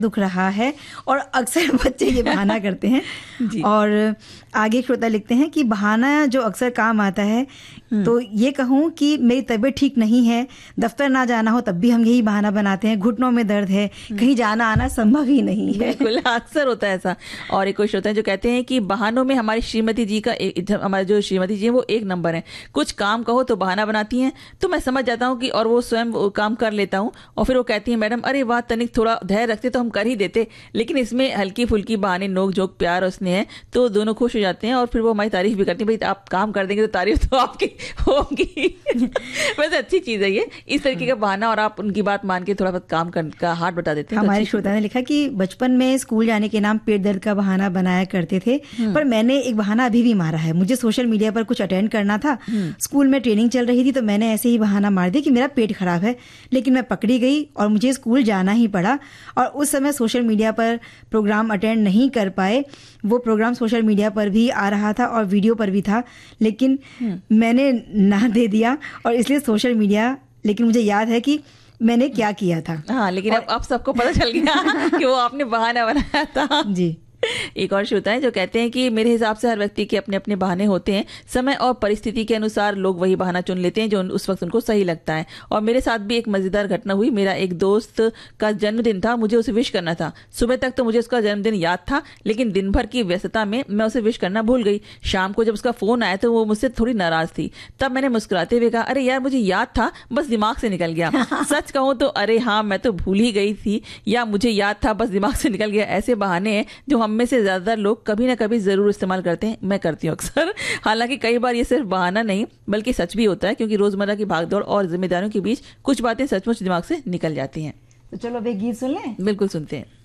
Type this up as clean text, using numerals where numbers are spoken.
दुख रहा है और अक्सर बच्चे ये बहाना करते हैं। जी। और आगे श्रोता लिखते हैं कि बहाना जो अक्सर काम आता है, तो ये कहूँ कि मेरी तबीयत ठीक नहीं है, दफ्तर ना जाना हो तब भी हम यही बहाना बनाते हैं, घुटनों में दर्द है, कहीं जाना आना संभव ही नहीं है। बिल्कुल, अक्सर होता है ऐसा। और एक कुछ होता है जो कहते हैं कि बहानों में हमारी श्रीमती जी का हमारे जो श्रीमती जी है वो एक नंबर है। कुछ काम कहो तो बहाना बनाती हैं, तो मैं समझ जाता हूँ कि और वो स्वयं वो काम कर लेता हूँ, और फिर वो कहती है मैडम अरे वाह तनिक थोड़ा धैर्य रखते तो हम कर ही देते। लेकिन इसमें हल्की फुल्की बहाने, नोक झोंक, प्यार और स्नेह है, तो दोनों खुश हो जाते हैं और फिर वो हमारी तारीफ भी करती है। भाई आप काम कर देंगे तो तारीफ तो आपकी होगी। वैसे अच्छी चीज है ये, इस तरीके का बहाना, और आप उनकी बात मान के थोड़ा बहुत काम का हाथ बता देते हैं। हमारे श्रोता ने लिखा कि बचपन में स्कूल जाने के नाम पेट दर्द का बहाना बनाया करते थे, पर मैंने एक बहाना अभी भी मारा है। मुझे सोशल मीडिया पर कुछ अटेंड करना था, स्कूल में ट्रेनिंग चल रही थी, तो मैंने ऐसे ही बहाना मार दिया कि मेरा पेट खराब है, लेकिन मैं पकड़ी गई और मुझे स्कूल जाना ही पड़ा। और उस समय सोशल मीडिया पर प्रोग्राम अटेंड नहीं कर पाए। वो प्रोग्राम सोशल मीडिया पर भी आ रहा था और वीडियो पर भी था, लेकिन मैंने ना दे दिया, और इसलिए सोशल मीडिया, लेकिन मुझे याद है कि मैंने क्या किया था। हाँ, लेकिन अब सबको पता चल गया कि वो आपने बहाना बनाया था। जी। एक और श्रोता है जो कहते हैं कि मेरे हिसाब से हर व्यक्ति के अपने अपने बहाने होते हैं, समय और परिस्थिति के अनुसार लोग वही बहाना चुन लेते हैं जो उस वक्त उनको सही लगता है। और मेरे साथ भी एक मजेदार घटना हुई। मेरा एक दोस्त का जन्मदिन था, मुझे उसे विश करना था। सुबह तक तो मुझे उसका जन्मदिन याद था, लेकिन दिन भर की व्यस्तता में मैं उसे विश करना भूल गई। शाम को जब उसका फोन आया तो वो मुझसे थोड़ी नाराज थी। तब मैंने मुस्कुराते हुए कहा अरे यार मुझे याद था, बस दिमाग से निकल गया। सच कहूं तो अरे हाँ मैं तो भूल ही गई थी, या मुझे याद था बस दिमाग से निकल गया। ऐसे बहाने हैं जो हम में से ज्यादातर लोग कभी ना कभी जरूर इस्तेमाल करते हैं। मैं करती हूँ अक्सर। हालांकि कई बार ये सिर्फ बहाना नहीं बल्कि सच भी होता है, क्योंकि रोजमर्रा की भागदौड़ और जिम्मेदारियों के बीच कुछ बातें सचमुच दिमाग से निकल जाती हैं। तो चलो अब एक गीत सुन लें। बिल्कुल सुनते हैं।